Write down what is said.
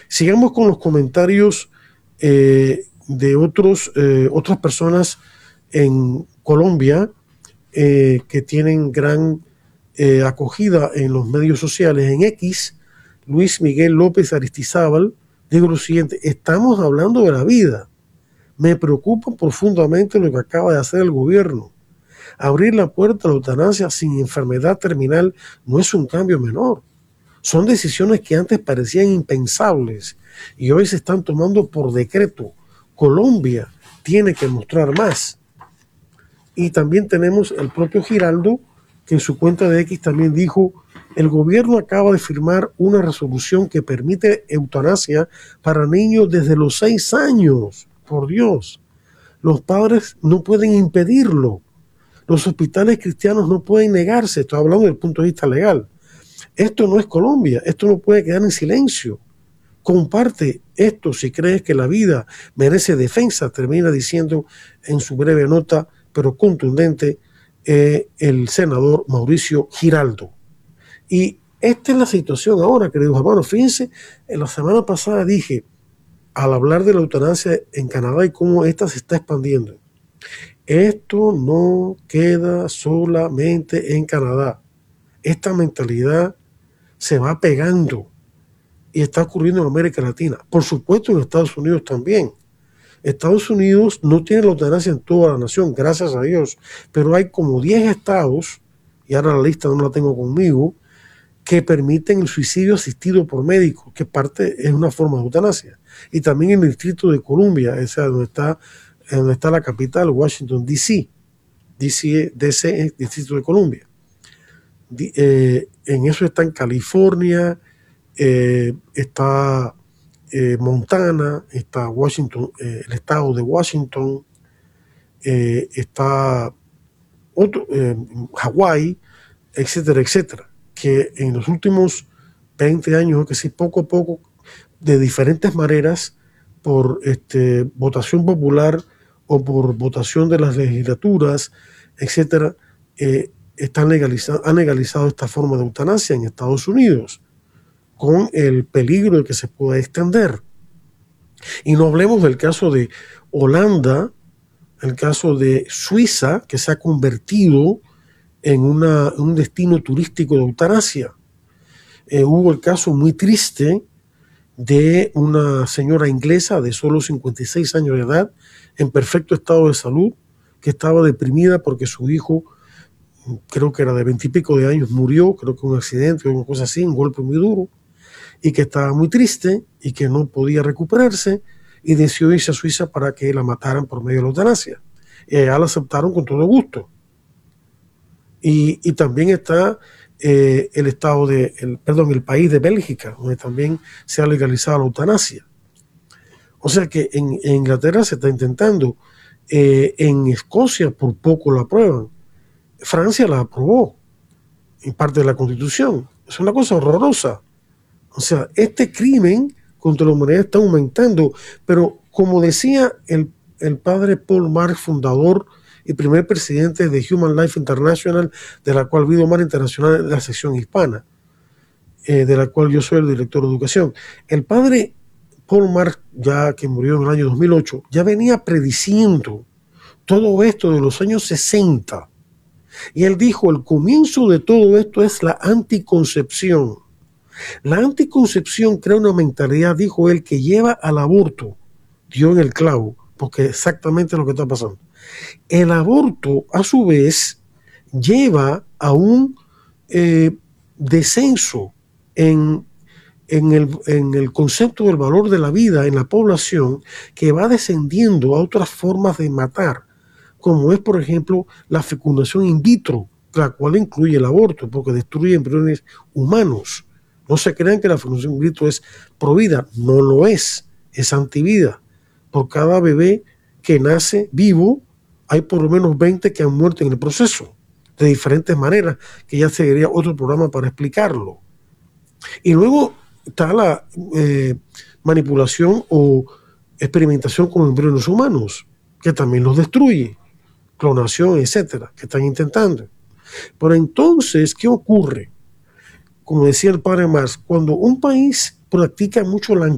Sigamos con los comentarios de otras personas en Colombia que tienen gran acogida en los medios sociales. En X, Luis Miguel López Aristizábal dijo lo siguiente: estamos hablando de la vida. Me preocupa profundamente lo que acaba de hacer el gobierno. Abrir la puerta a la eutanasia sin enfermedad terminal no es un cambio menor. Son decisiones que antes parecían impensables y hoy se están tomando por decreto. Colombia tiene que mostrar más. Y también tenemos el propio Giraldo, que en su cuenta de X también dijo: el gobierno acaba de firmar una resolución que permite eutanasia para niños desde los 6 años. Por Dios, los padres no pueden impedirlo. Los hospitales cristianos no pueden negarse. Estoy hablando desde el punto de vista legal. Esto no es Colombia, esto no puede quedar en silencio. Comparte esto si crees que la vida merece defensa, termina diciendo en su breve nota, pero contundente, el senador Mauricio Giraldo. Y esta es la situación ahora, queridos hermanos. Fíjense, en la semana pasada dije, al hablar de la eutanasia en Canadá y cómo esta se está expandiendo, esto no queda solamente en Canadá. Esta mentalidad se va pegando y está ocurriendo en América Latina. Por supuesto, en Estados Unidos también. Estados Unidos no tiene la eutanasia en toda la nación, gracias a Dios, pero hay como 10 estados, y ahora la lista no la tengo conmigo, que permiten el suicidio asistido por médicos, que es una forma de eutanasia. Y también en el Distrito de Columbia, esa donde está la capital, Washington, D.C. DC es Distrito de Columbia. En eso está en California, está Montana, está Washington, el estado de Washington, está Hawái, etcétera, etcétera, que en los últimos 20 años, que sí, poco a poco, de diferentes maneras, por votación popular o por votación de las legislaturas, etcétera, han legalizado esta forma de eutanasia en Estados Unidos, con el peligro de que se pueda extender. Y no hablemos del caso de Holanda, el caso de Suiza, que se ha convertido en un destino turístico de eutanasia. Hubo el caso muy triste de una señora inglesa de solo 56 años de edad, en perfecto estado de salud, que estaba deprimida porque su hijo, creo que era de 20 y pico de años, murió, creo que un accidente o una cosa así, un golpe muy duro, y que estaba muy triste y que no podía recuperarse, y decidió irse a Suiza para que la mataran por medio de la eutanasia. Y allá la aceptaron con todo gusto. Y también está el país de Bélgica, donde también se ha legalizado la eutanasia. O sea que en Inglaterra se está intentando. En Escocia por poco la aprueban. Francia la aprobó en parte de la Constitución. Es una cosa horrorosa. O sea, este crimen contra la humanidad está aumentando, pero como decía el padre Paul Marx, fundador y primer presidente de Human Life International, de la cual Vida Humana Internacional es la sección hispana, de la cual yo soy el director de educación. El padre Paul Marx, ya que murió en el año 2008, ya venía prediciendo todo esto de los años 60. Y él dijo, el comienzo de todo esto es la anticoncepción. La anticoncepción crea una mentalidad, dijo él, que lleva al aborto. Dio en el clavo, porque exactamente lo que está pasando. El aborto, a su vez, lleva a un descenso en el concepto del valor de la vida en la población, que va descendiendo a otras formas de matar, como es, por ejemplo, la fecundación in vitro, la cual incluye el aborto, porque destruye embriones humanos. No se crean que la fecundación in vitro es provida, no lo es antivida. Por cada bebé que nace vivo, hay por lo menos 20 que han muerto en el proceso, de diferentes maneras, que ya sería otro programa para explicarlo. Y luego está la manipulación o experimentación con embriones humanos, que también los destruye, clonación, etcétera, que están intentando. Pero entonces, ¿qué ocurre? Como decía el padre Marx, cuando un país practica mucho la